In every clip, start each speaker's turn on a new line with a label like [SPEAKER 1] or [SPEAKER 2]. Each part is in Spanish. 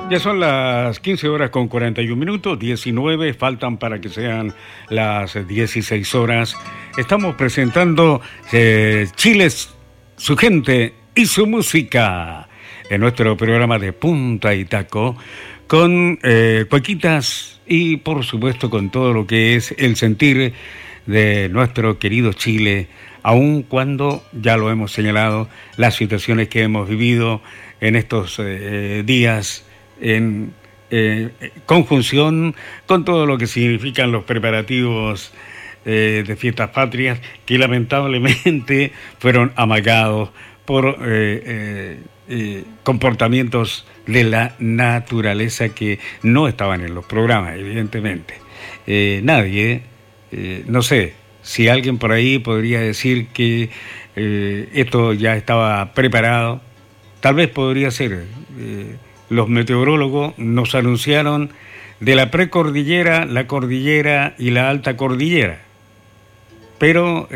[SPEAKER 1] Ya son las 15 horas con 41 minutos, 19, faltan para que sean las 16 horas. Estamos presentando Chile, su gente y su música en nuestro programa de Punta y Taco, con cuequitas y por supuesto con todo lo que es el sentir de nuestro querido Chile, aun cuando, ya lo hemos señalado, las situaciones que hemos vivido en estos días en conjunción con todo lo que significan los preparativos de fiestas patrias, que lamentablemente fueron amagados por comportamientos de la naturaleza que no estaban en los programas, evidentemente. Nadie, no sé, si alguien por ahí podría decir que esto ya estaba preparado, tal vez podría ser. Los meteorólogos nos anunciaron de la precordillera, la cordillera y la alta cordillera, pero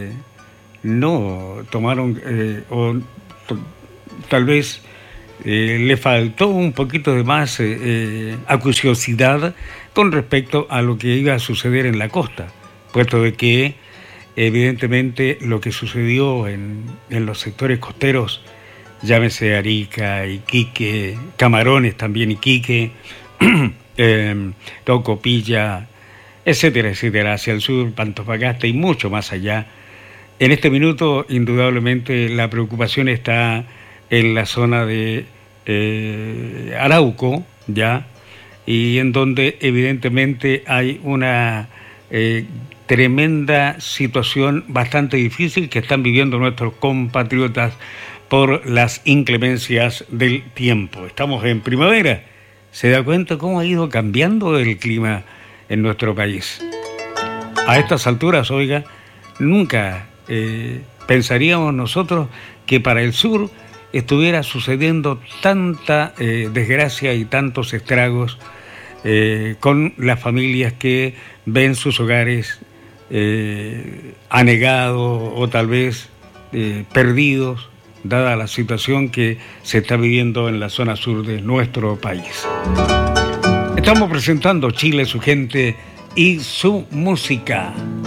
[SPEAKER 1] no tomaron, tal vez le faltó un poquito de más acuciosidad con respecto a lo que iba a suceder en la costa, puesto de que evidentemente lo que sucedió en los sectores costeros, llámese Arica, Iquique, Camarones también, Iquique, Tocopilla, etcétera, etcétera, hacia el sur, Antofagasta y mucho más allá. En este minuto, indudablemente, la preocupación está en la zona de Arauco, ya, y en donde evidentemente hay una tremenda situación bastante difícil que están viviendo nuestros compatriotas por las inclemencias del tiempo. Estamos en primavera. ¿Se da cuenta cómo ha ido cambiando el clima en nuestro país? A estas alturas, oiga, nunca pensaríamos nosotros que para el sur estuviera sucediendo tanta desgracia y tantos estragos con las familias que ven sus hogares anegados o tal vez perdidos, dada la situación que se está viviendo en la zona sur de nuestro país. Estamos presentando Chile, su gente y su música.